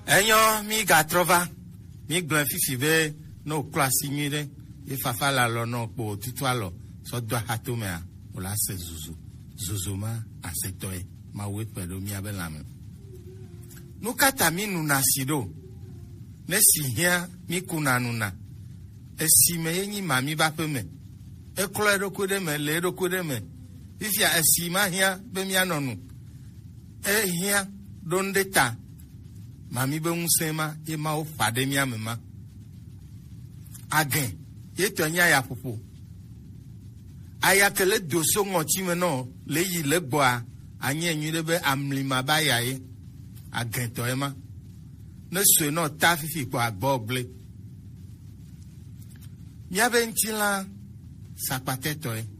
Enyo mi gatrova mi gblẽ fifi be no klo asi nyui ɖe ye fafa la lɔ no kpo tutu alɔ sɔ do ahatomea wòle ase zuzu ma asetɔe ma wo ƒe ɖo miabe lãme. Nu kata mi nuna si ɖo ne si hiã mi kuna nuna esi me ye nyi ma mi ba ƒe me eklɔ eɖokui ɖe me le eɖokui ɖe me fifia esi ma hiã be mianɔ nu ehiã ɖo nu ɖe ta mami be ŋusẽ ma ye ma wo ƒã ɖe mia me ma agẽ ye tɔ nya ya ƒoƒo aya ke le do so ŋɔtsi me nɔ le yi le gbɔa anye nyui ɖe be amlima ba ya ye agẽtɔ ye ma ne sue nɔ ta fifi kpɔ agbɔ gble miabe ŋutilã sakpatɛtɔ ye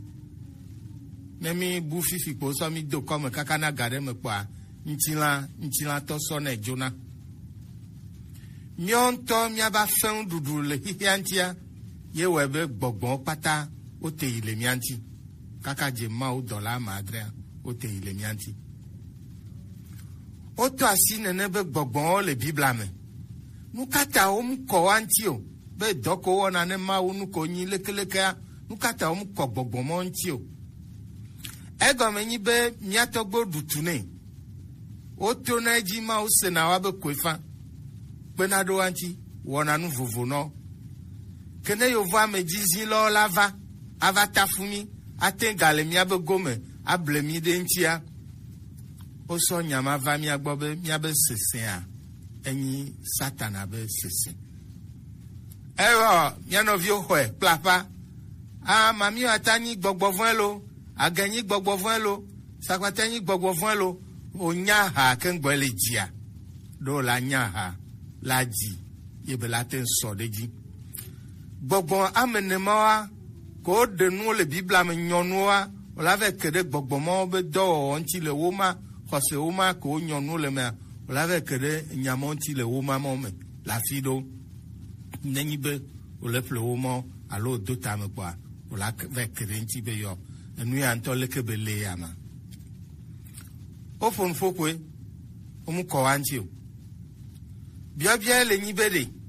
ne mi bu fifi kpɔ sɔ mi do kɔme kaka na ga ɖe me kpɔa ŋutilã tɔ sɔ ne dzona miɔ ŋutɔ miaba fɛ̃ ɖuɖu le xixia ŋutia ye wɔe be gbɔgbɔ kpata wote yi le mia ŋuti kaka dze mawu dɔla amadrea wote yi le mia ŋuti wotɔ asi nene be gbɔgbɔwo le bibla me nu kata wo mu kɔ wa ŋuti o be dɔ ko wɔna ne mawu nu ko nyi lekelekea nu kata wo mu kɔ gbɔgbɔmɔ ŋuti o egɔme nyi be miatɔgbo ɖutu nɛ woto na edzi ma wo sena wa be koe fa kpena ɖo wa ŋuti wɔna nu vovo nɔ ke ne yovo ame dzizi lɔwo la va ava tafu mi ate gale miabe gome able mi ɖe ŋutia wosɔ nyama va mia gbɔ be miabe sesea enyi satana be sese eyɔ mia nɔviwo xɔe kple aƒa mami ata nyi gbɔgbɔ vɔ̃e lo agẽ nyi gbɔgbɔ vɔ̃e lo sakpata nyi gbɔgbɔ vɔ̃e lo wonya ha ke ŋgbɔe le dzia ɖo la nya ha la dzi ye be la te sɔ ɖe dzi gbɔgbɔ ame ne mawa ko ɖe nuwo le bibla me nyɔnuwoa wola va ke ɖe gbɔgbɔ mawo be dɔwɔwɔ ŋuti le wo ma xɔse wo ma ko nyɔnuwo le mea wola va ke ɖe nyama ŋuti le wo ma mawo me le afi ɖo nenyi be wòle ƒle wo ma alo do tame kpɔa wola va ke ɖe ŋuti be yɔ enu ya ŋutɔ leke be le ya ma woƒo nuƒo koe wo mu kɔ wa ŋuti o biabia le nyi be ɖe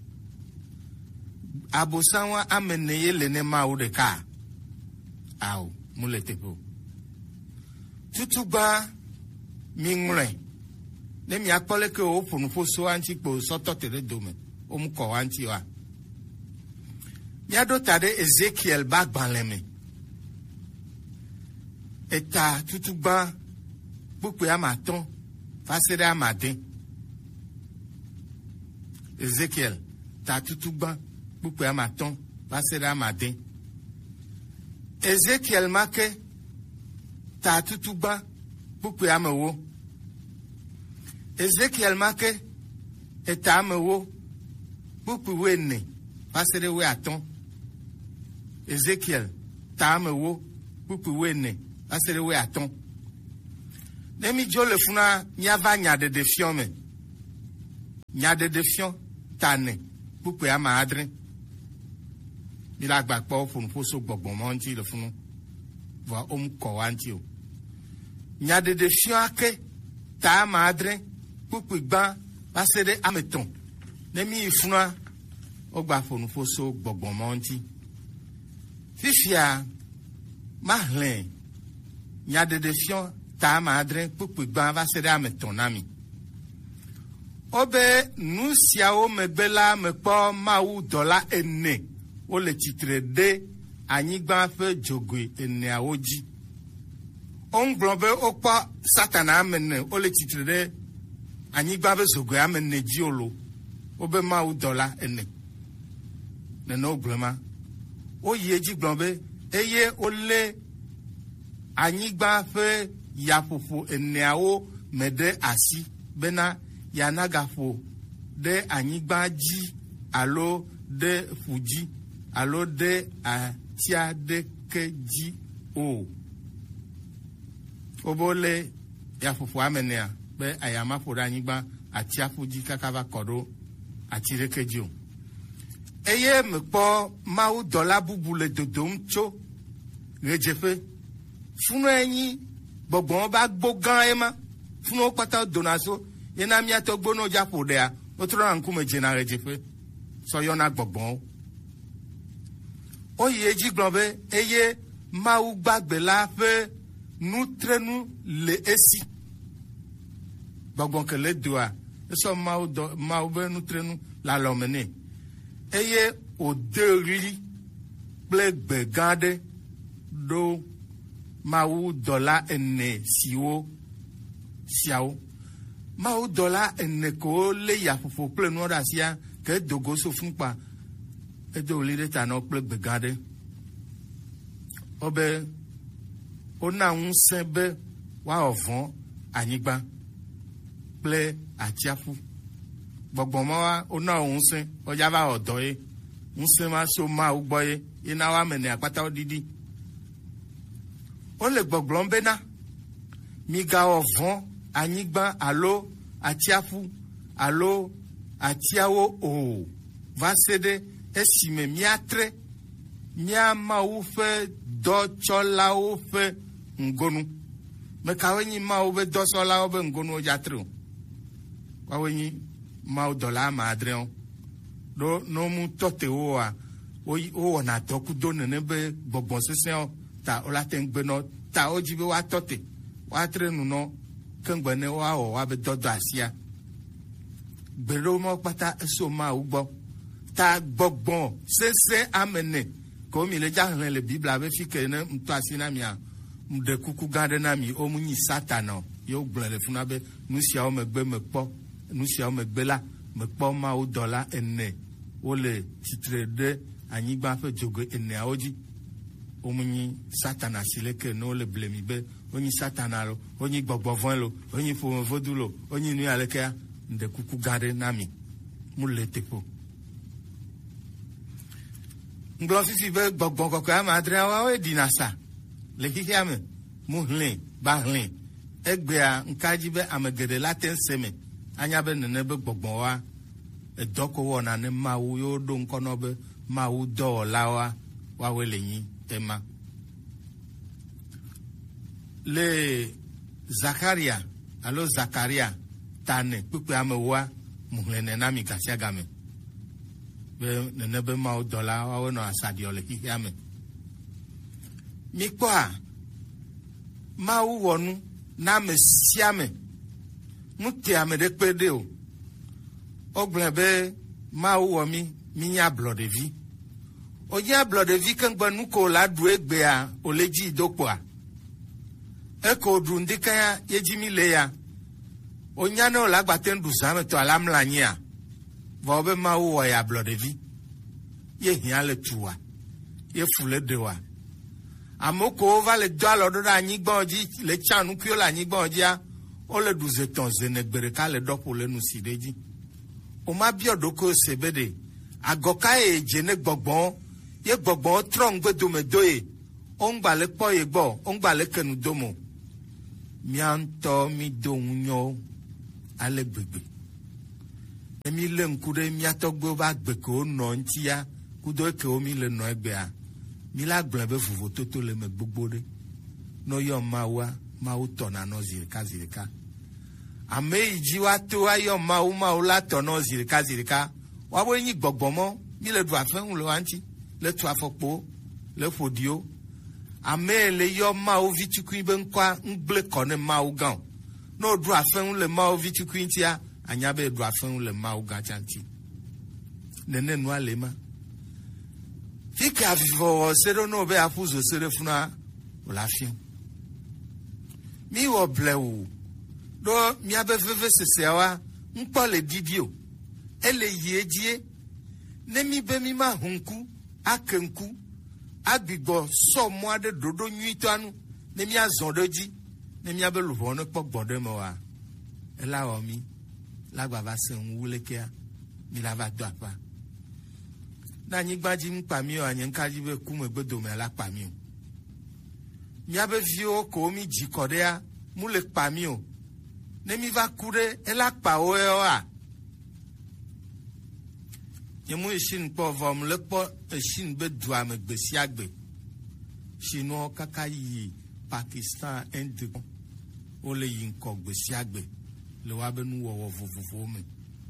abosanwa ame ne ye le ne mawu ɖeka awo mu le teƒe o tutugba mi ŋlɔe ne miakpɔ leke wo ƒo nuƒo so wa ŋuti kpo sɔtɔ te ɖe dome wo mu kɔ wa ŋuti wa miaɖo ta ɖe Ezekiel ba gbalẽ me eta tutugba kpukpue amatɔ̃ va se ɖe amade Ezekiel ta tutugba kpukpue amatɔ̃ va se ɖe amade Ezekiel make ta tutugba kpukpue amewo Ezekiel make eta amewo kpukpue woene va se ɖe woatɔ̃ Ezekiel ta amewo kpukpue woene va se ɖe woatɔ̃ ne mi dzo le funa miava nyaɖeɖe fiɔ me nyaɖeɖe fiɔ ta ne kpukpue ame adre mi la gba kpɔ ƒo nuƒo so gbɔgbɔmɔ ŋuti le funu vɔ wo mu kɔ wa ŋuti o nyaɖeɖe fiɔ ake ta ame adre kpukpue gbã va se ɖe ame etɔ̃ ne mi yi funua wo gba ƒo nuƒo so gbɔgbɔmɔ ŋuti fifia mahlẽ nyaɖeɖe fiɔ ta ame adre kpukpue gbã va se ɖe ame etɔ̃ na mi wobe nu siawo megbe la mekpɔ mawu dɔla ene wole tsitre ɖe anyigba ƒe dzogoe eneawo dzi wogblɔ be wokpɔ satana ame ene wole tsitre ɖe anyigba ƒe zogoe ame ene dzi wolo wobe mawu dɔla ene nene wogblɔ ma woyi edzi gblɔ be eye wolé anyigba ƒe yaƒoƒo eneawo me ɖe asi bena yanagaƒo ɖe anyigba dzi alo ɖe ƒu dzi alo ɖe atia ɖeke dzi o wobe wolé yaƒoƒo ame enea be ayama ƒo ɖe anyigba atiaƒu dzi kaka va kɔ ɖo ati ɖeke dzi o eye mekpɔ mawu dɔla bubu le dodom tso ɣedzeƒe funua nyi gbɔgbɔwo ba gbo gã ye ma funuwo kpata dona so yena mia to gbono japo dea otro ankume jenare jefe so yona gbogbon o ye ji glombe eye ma u gbagbe la fe nu trenu le esi gbogbon ke le doa so ma u be nu trenu la lomene eye o deri ple gbegade do mau dola ene siwo siao mau dola ene ko le ya fofo ple no da sia ke dogo so funpa e do li de ta no ple gbegade obe ona un sebe wa ovon anyigba ple atiafu gbogbo mo wa ona un sen o ja ba odo e un sen ma so ma u gboye ina wa mene apata odidi on le gbogblon bena mi ga ovon anyigba alo atiafu alo atiawo o va sede esime miatre mia ma u fe do chola u fe ngonu me kawenyi ma u be do sola u be ngonu jatru kawenyi ma u dola madre on do no mu tote oa o na toku do nene be gbogbon sese on ta o la ten gbe no ta o jibe wa tote wa trenu no kengbe ne wa o wa be dodo asia gbero mo pata so ma ugbo ta gbogbon sese amene ko mi le jahan le bible ave fi ke ne mto asina mi a mde kuku gade na mi o mu ni satano yo gbon le funa be nu sia o megbe mepo nu sia o megbe la mepo ma o dola ene o le titre de anyigba fe jogo ene aoji omunyi satana sileke no le blemi be onyi satana lo onyi gbogbovon lo onyi fo vodulo onyi nu aleke nde kuku gade nami mule tepo nglosi si be gbogbon koko ama adre wa we dinasa le kikiame muhlin bahlin egbe a nkaji be amegede laten seme anya be nene be gbogbon wa edoko wona ne mawu yo do nkono be mawu do lawa wa wele yin tema le Zakaria alo Zakaria tane pupe amewa muhlene na mi kasia game be nene be mawu dola wa wono asadio le kikiame mi kwa mawu wonu na me siame muti ame de pede o oglebe mawu wo mi nya blood vi o nya blood vi kan gba nu ko la du egbe a o leji dopo a e ko du ndika ya yejimi le ya o nya no la gba ten du zame to alamla nya vo be mawu wo ya blood vi ye hian le tuwa ye fule de wa amoko va le do alodo da yin gba oji le chanu ki o la yin gba oji a o le du zeton zenegbere ka le dopo le nu sideji o ma bi odoko sebede agoka e jene gbogbon ye gbogbon trong gbedo medoye o ngba le po ye gbo o ngba le kenu domo mi anto mi dohunyo ale gbegbe emi le nkude mi atogbo ba gbeko no ntia kudo ke o mi le no egbe a mi la gble be fufu toto le me gbogbo de no yo mawa to na no zirika ame iji wa to ayo mawu la to no zirika wa bo yin gbogbomo mi le du afehun lo anti le tu afokpo le fodio ame le yo mawu vitukun be nkwa ngble kone mawu gan no du afehun le mawu vitukun tia anya be du afehun le mawu gan chanti nene nu alema fika vivo sero no be afuzo sere funa olafin mi wo blewu do mi abeveve sesewa npo le didio ele yejie ne mi be mi ma hunku akenku agbigbo so mo ade dodo nyito anu ne mi azon doji ne mi abeluvo no pogbode mo wa ela o mi lagba ba se nwulekea mi la va do apa na nyigbaji mpa mi o anyen kaji be kume gbedo me la pa mi o mi abe vio ko mi jikodea mu le pa mi o ne mi va kure e la pa o e o a yemu ishin po vom le po ishin be dua me gbesi agbe shino kaka yi Pakistan ende o le yin ko gbesi agbe le wa be nu wɔwɔ vovovowo me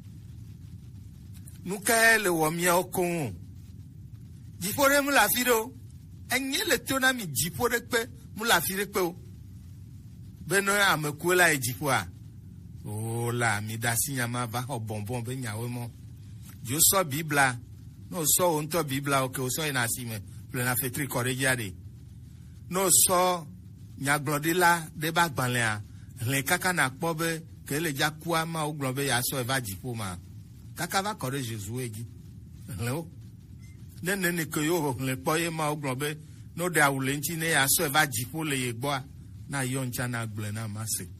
nu ka le wɔ miawo koŋ dziƒo ɖe mu le afi ɖe o enye le to na mi dziƒo ɖe kpe mu le afi ɖe kpe o be ne ame kuwo la yi dziƒoa o la mi da si nyama va xɔ bɔnbɔn be nyawo mɔ dzo sɔ bibla no sɔ wo ŋutɔ bibla o ke o sɔ yina asi me plena fetri kɔ ɖe dzia ɖe no sɔ nyagblɔɖila ɖe ba gbalẽa hlẽ kaka na kpɔ be ke le dza kua ma wo gblɔ be yeasɔ eva dziƒo ma kaka va kɔ ɖe Josue dzi hlẽ wo ne nene ke yewo hlẽ kpɔ ye ma wo gblɔ be no ɖe awu le ŋuti ne yeasɔ eva dziƒo le ye gbɔa na yɔ ŋutsa na gblɔe na ma se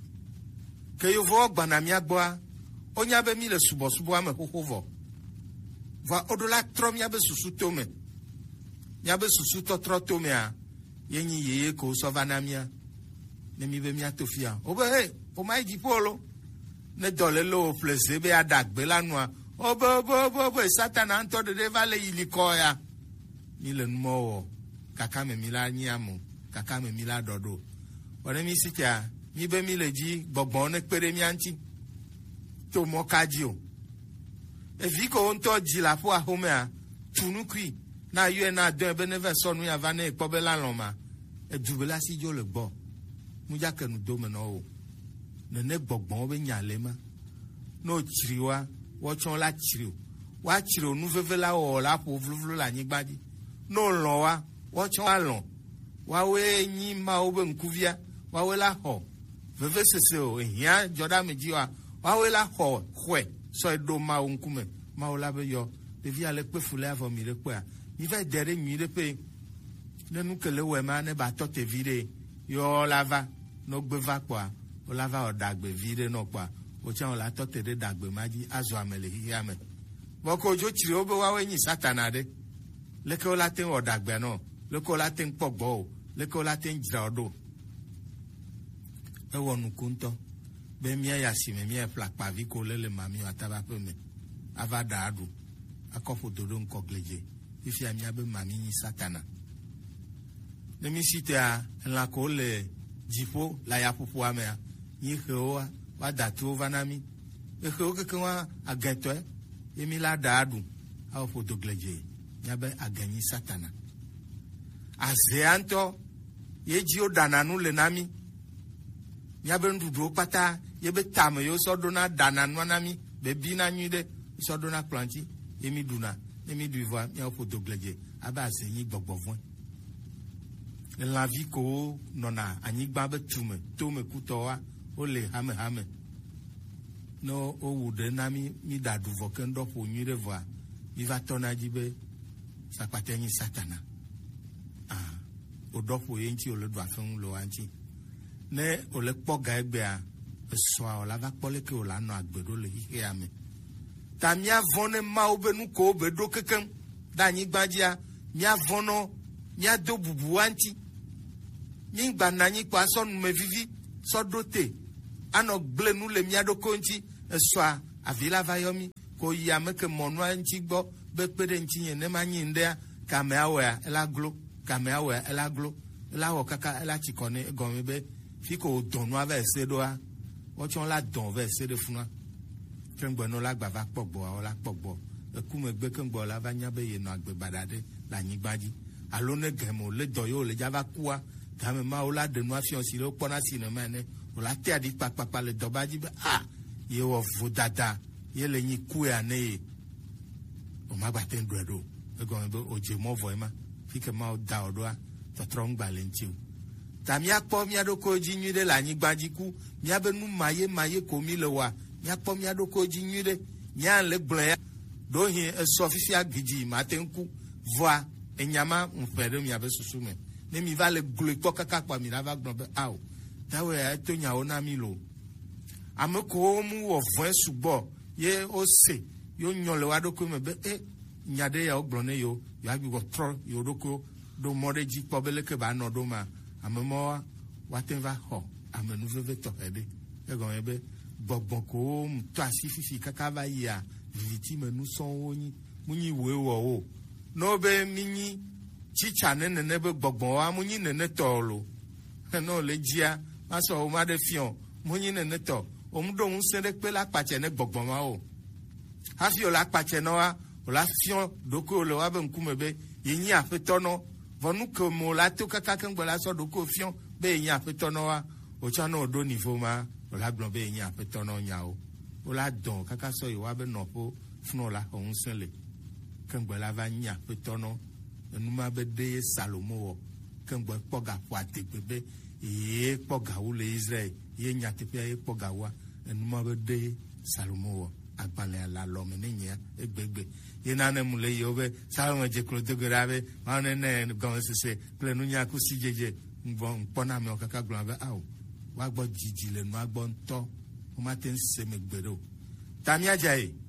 ke yevowo gbana mía gbɔa wonya be mi le subɔsubɔa me xoxo vɔ woɖo la trɔ míabe susu tome míabe susu tɔtrɔ tomea ye nyi yeye ko sɔ va na mía ne mi be mía to fia wo be he o ma yi dziƒo lo ne dɔ le lo ƒle ze be aɖa gbe la nua o be Satana ŋutɔ ɖeɖe va le yi likɔ ya mi le numɔ wɔ kaka me mi la nyi amo kaka me mi la ɖɔɖo wɔne mi si tia mi be mi le dzi gbɔgbɔ ne kpe ɖe mía ŋuti to mɔ ka dzi o evi ko ŋutɔ dzi la ƒo axomea tu nukui na yɔe na dɔe be ne ve sɔ nu ya va ne ekpɔ be la lɔ ma edu be la si dzo le gbɔ mudza ke nu do me na o nene gbɔgbɔwo be nya le ma ne o tsri wa woatsɔ la tsri o woatsri o nu veve la wɔwɔ la ƒo vlovlo le anyigba dzi ne o lɔ wa woatsɔ la lɔ woawoe nyi mawo be ŋkuvia woawoe la xɔ veve sese o ehia dzɔ ɖe ame dzi wa woawoe la xɔ xɔe sɔ eɖo mawo ŋkume mawo la be yɔ ɖevia le kpe fu le avɔ mi ɖe kpea mi va de ɖe nyui ɖe ƒe ne nu ke le wɔe ma ne ba tɔ te vi ɖe yɔ la va no gbe va kpɔa o la va wɔ dagbe vi ɖe nɔ kpɔa o tsã o la tɔ te ɖe dagbe ma dzi azɔ ame le xixia me bɔ ko dzo tsri wo be woawoe nyi Satana ɖe leke wo la te wɔ dagbea nɔ leke wo la te kpɔ gbɔ o leke wo la te dzra o ɖo ewɔ nuku ŋutɔ be mía ya si me mía ƒle akpavi ko le mami ataba ƒe me ava ɖa aɖu akɔ ƒodo ɖo ŋkɔ gledze fifia mía be mami nyi Satana ne mi si tea lã ko le dziƒo le ayaƒoƒoa mea nyi xewo wa da tuwo va na mi exewo keke wa agɛtɔe ye mi la ɖa aɖu awɔ ƒodo gledze mía be agɛ nyi Satana azea ŋutɔ ye dzi wo ɖana nu le na mi mía be nuɖuɖuwo kpata ye be tame yewo sɔ ɖona ɖana nua na mi be bina nyui ɖe sɔ ɖona kplɔa ŋuti ye mi ɖuna ne mi ɖui vɔa míawo ƒodo gledze abe aze nyi gbɔgbɔvɔe elãvi kowo nɔna anyigba be tume tome kutɔwoa wole hamehame ne wowu ɖe na mi ɖa ɖu vɔ ke ŋdɔ ƒo nyui ɖe vɔa mi va tɔna dzi be sakpate nyi Satana woɖɔ ƒo ye ŋuti wòle ɖu afe ŋu le wa ŋuti ne wòle kpɔ ga egbea esɔa wòla va kpɔ leke wòla nɔ agbe ɖo le xixea me ta míavɔ ne mawo be nu ko be ɖo kekeŋ ɖe anyigba dzia míavɔ nɔ míado bubu wa ŋuti mígba na anyi kpɔ asɔ nume vivi sɔ ɖo te anɔ gble nu le mía ɖokui ŋuti esɔa avi la va yɔ mi ko yi ame ke mɔnua ŋuti gbɔ be kpe ɖe ŋuti nye ne ma nyi ŋɖea ke amea wɔa ela glo ke amea wɔa ela glo ela wɔ kaka ela tsi kɔ ne egɔme be fi ko dɔn nua va ese ɖoa wotsɔ la dɔn va ese ɖe funua ke ŋgbɔnɔ la gba va kpɔ gbɔa wola kpɔ gbɔ ekume gbe ke ŋgbɔ la va nya be yenɔ agbe baɖa ɖe le anyigba dzi alo ne gɛmɛ o le dɔ ye o le dza va kua game ma wo la ɖe nua fiɔ si le wo kpɔna si ne ma ene o la te aɖi kpakpakpa le dɔba dzi be ye wɔ vodada ye le nyi kua ne ye o ma gba te ŋɖɔe ɖo egɔme be o dze mɔ vɔe ma fi ke ma o da o ɖoa tɔtrɔ ŋgba le ŋuti o ta míakpɔ mía ɖokuiwo dzi nyui ɖe le anyigba dzi ku míabe nu maye ko mi le wɔa míakpɔ mía ɖokuiwo dzi nyui ɖe mía le gblɔ ya ɖohi esɔ fifia gidi mate ŋku vɔa enyama ŋƒe ɖe miabe susu me ne mi va le glo kpɔ kaka kpɔ mi la va gblɔ be awo tawo ya eto nyawo na mi lo ame kowo mu wɔ vɔe sugbɔ ye o se yo nyɔ le wa ɖokui me be nya ɖe ya wo gblɔ ne yewo yo agbigbɔ trɔ yewo ɖokuiwo ɖo mɔ ɖe dzi kpɔ be leke ba nɔ ɖo ma ame mɔwa woate va xɔ ame nuveve tɔxɛ ɖe egɔme be gbɔgbɔ kowo mu tɔ asi fifi kaka va yia viviti me nusɔwo nyi mu nyi woe wɔ o no be mi nyi tsitsa ne nene be gbɔgbɔwa mu nyi nene tɔ lo ne le dzia masɔ o ma ɖe fiɔ mu nyi nene tɔ omudo un sende pe la pache ne gbogboma o hafi o la pache no wa o la fion doko le wa be nkume be yin afeto no vonu ko mo la to kaka kan gbola so doko fion be yin afeto no wa o cha no do niveau ma o la gbon be yin afeto no nya o la don kaka so yo wa be no po fun la un sele kan gbola va yin afeto no enu ma be de Salomo o kan gbo poga kwa te be ye poga wo le Israel ye nya te pe ye poga wa enu ma be de Salomo o agbale la lo me ni nya egbegbe ye na ne mule yo be Salomo je klo de grabe ma ne gon se ple nu nya ku si jeje ngbon pona me o kaka glo be awo wa gbo jiji le nu agbo nto o ma te se me gbero tami ajayi